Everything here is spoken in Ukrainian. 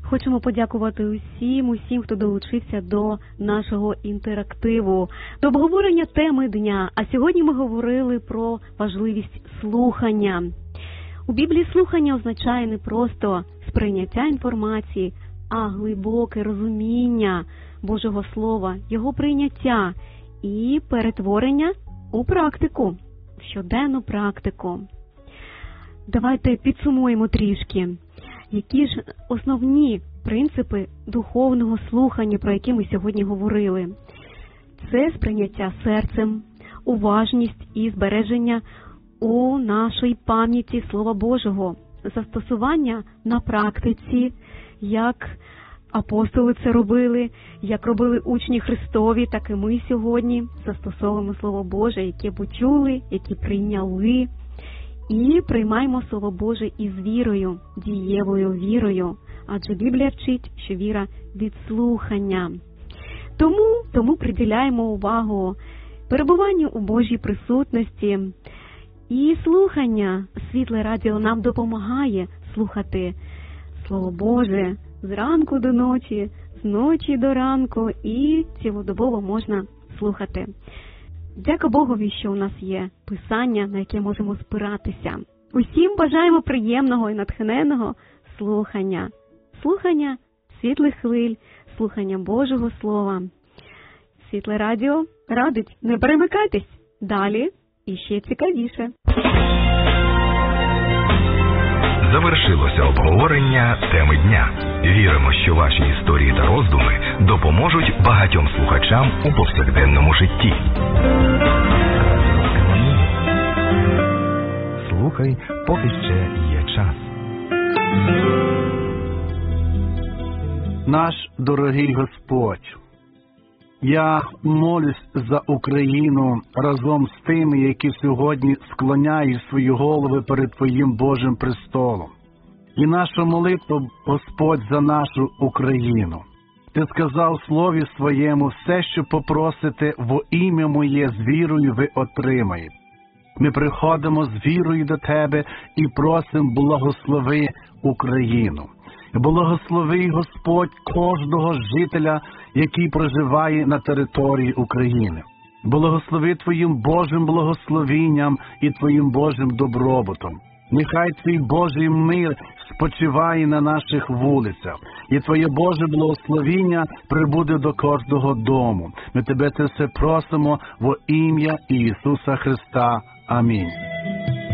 Хочемо подякувати усім, хто долучився до нашого інтерактиву, до обговорення теми дня. А сьогодні ми говорили про важливість слухання. У Біблії слухання означає не просто сприйняття інформації, а глибоке розуміння Божого Слова, його прийняття і перетворення у практику, в щоденну практику. Давайте підсумуємо трішки, які ж основні принципи духовного слухання, про які ми сьогодні говорили. Це сприйняття серцем, уважність і збереження у нашій пам'яті Слова Божого, застосування на практиці, як апостоли це робили, як робили учні Христові, так і ми сьогодні застосовуємо Слово Боже, яке почули, яке прийняли, і приймаємо Слово Боже із вірою, дієвою вірою, адже Біблія вчить, що віра від слухання. Тому приділяємо увагу перебуванню у Божій присутності. І слухання, Світле Радіо нам допомагає слухати Слово Боже з ранку до ночі, з ночі до ранку, і цілодобово можна слухати. Дяка Богові, що у нас є Писання, на яке можемо спиратися. Усім бажаємо приємного і натхненного слухання. Слухання світлих хвиль, слухання Божого Слова. Світле Радіо радить, не перемикайтесь, далі і ще цікавіше. Завершилося обговорення теми дня. Віримо, що ваші історії та роздуми допоможуть багатьом слухачам у повсякденному житті. Слухай, поки ще є час. Наш дорогий Господь, я молюсь за Україну разом з тими, які сьогодні склоняють свої голови перед Твоїм Божим престолом. І наша молитва, Господь, за нашу Україну. Ти сказав в Слові Своєму: все, що попросите во ім'я Моє, з вірою ви отримаєте. Ми приходимо з вірою до Тебе і просимо: благослови Україну. Благослови, Господь, кожного жителя, який проживає на території України. Благослови Твоїм Божим благословінням і Твоїм Божим добробутом. Нехай Твій Божий мир спочиває на наших вулицях, і Твоє Боже благословіння прибуде до кожного дому. Ми Тебе це все просимо во ім'я Ісуса Христа. Амінь.